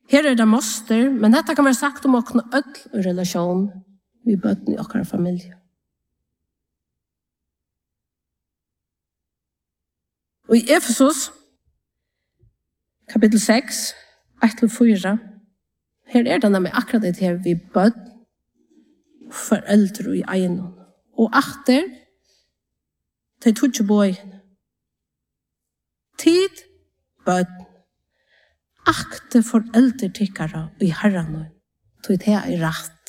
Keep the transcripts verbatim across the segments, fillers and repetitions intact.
Her er det moster, men dette kan være sagt om åkne ødel og relasjon vi bøtten i åkere familie. Og i Efesos, kapittel seks, ett til fire, her er det nemlig akkurat det her vi bøtt, foreldre i egnet. Og atter, det tog ikke bøyen. Tid, bøtt, akte foreldre tikkere i herrene, tog det er rett.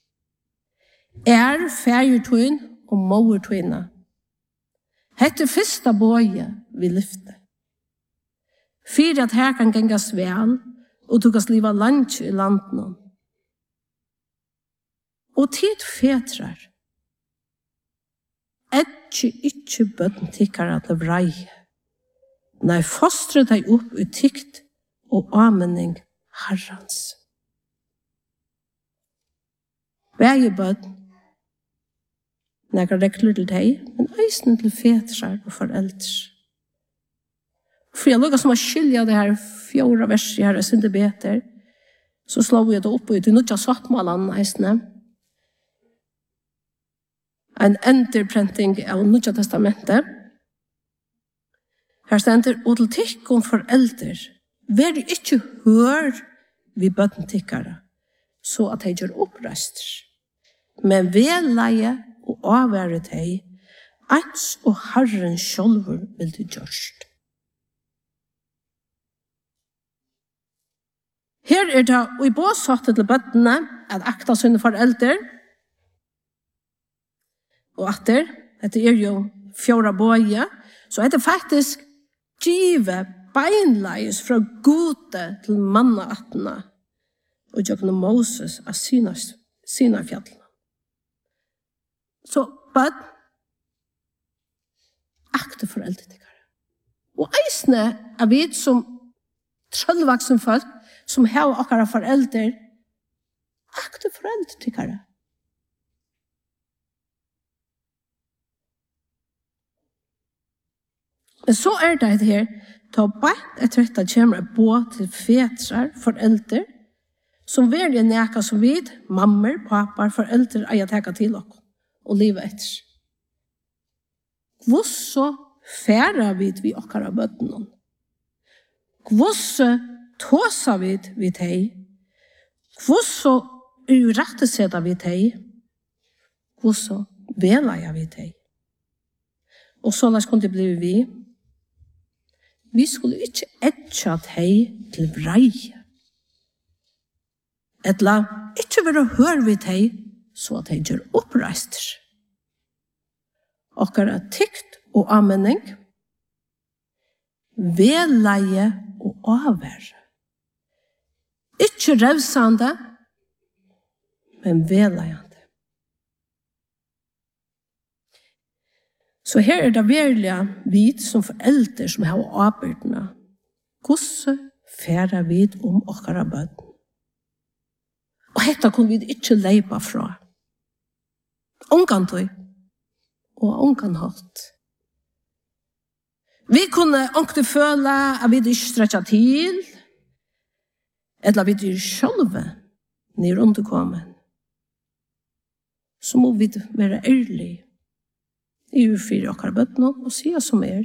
Er fergetøyen og movertøyene. Hette første bøye vi lyfte. Fyre at her kan gengas vel, og tog oss liva lunch i landen. Og tid fetrar. Etje ikkje bøtten tikkara til vreie. Nei, fostre deg opp i tykt og amening herrans. Begge bøtten, nekka rekler til deg, men eisen til fetrar og foreldre. For jeg lukket som å skilja det her fjorda verset her, jeg synes det beter, så slår vi det opp i til nødja svartmålen, eisene. En enterprenting av nødja testamentet. Her stender, og til tikkun foreldre, vær du ikke hør vi bøtten tikkere, så at de gjør opprøster. Men vedleie og avvære deg, eins og Herren sjølver vil du gjørst. Her er det, og i båsattet til bøttene, at akta sine foreldre, og atter, dette er jo fjorda bøye, så er det faktisk givet beinleis fra gode til mannaatene, og gjør Moses av sina fjallene. Så bøtt, akta foreldre til dere. Og eisne er vi som trøllvaksen folk, som har okkara foreldre, akte foreldre til dere. Men så er det her, ta bætt etter dette kommer et båt til fetrar, foreldre, som velger neka som vid, mammer, papar, foreldre, eier teka til oss, og livet etter. Hvorså færa vid vi okkara bøtten? Hvorså tåsa vid vid deg? Hvorså uretteseda vid deg? Hvorså vela jeg vid deg? Og så lær skulle det bli vi. Vi skulle ikke etja deg til vreie. Etla ikke være hør vid deg, så at deg gjør oppreister. Okkara tykt og anmenning, vedleie og avvære. Ikke revsande, men vedleiende. Så her er det virkelig vi som foreldre som har arbeidene. Hvordan færer vi om okkara bøtten? Og dette kunne vi ikke leipa fra. Ongan tog, og ongan hatt. Vi kunne ångte føle at vi ikke stretcha til, eller vi ikke sjølve ned rundt å komme. Så må vi være ærlige i ufyrir okkar bøttene og sier som er.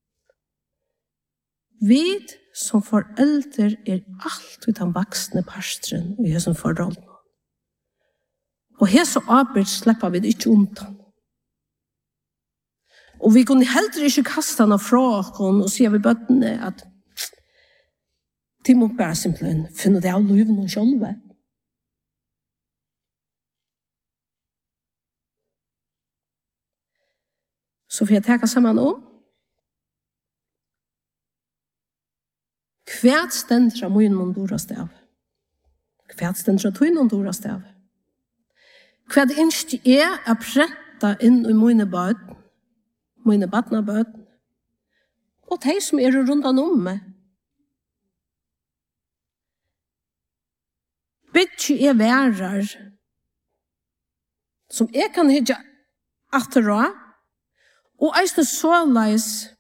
Vi som foreldre er alt ut den vaksne pastren i hesson forhold. Og hesson arbeid slipper vi ikke undan. Og vi kunne heller ikke kaste henne fra oss og sier vi bøttene at de må bare simpelthen finne det av livet og sjølve. Så får jeg tenke sammen om hvert stender av min noen dorast av. Hvert stender av tog noen dorast av. Hvert innskje er å prette inn i mine bød, mine badna bød, og de som er rundt om meg. Bytje er værer som jeg kan hitje atter av, og eisne såleis